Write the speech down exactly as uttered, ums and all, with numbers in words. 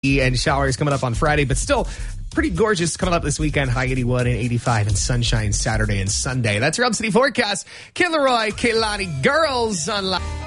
and showers coming up on Friday, but still pretty gorgeous coming up this weekend. High eighty-one and eighty-five, and sunshine Saturday and Sunday. That's your Hub City forecast. Kid Laroi, Kehlani, girls on live.